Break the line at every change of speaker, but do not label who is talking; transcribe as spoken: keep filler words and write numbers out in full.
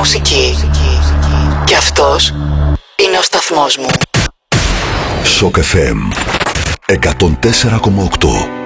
μουσική. Και αυτός είναι ο σταθμός μου.
Σοκ εφ εμ εκατόν τέσσερα κόμμα οκτώ.